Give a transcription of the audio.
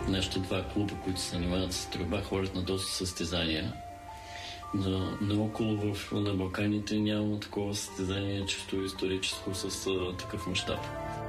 нашите два клуба, които се занимават с стрелба, ходят на доста състезания. Но наоколо на Балканите няма такова състезание чисто историческо с такъв мащаб.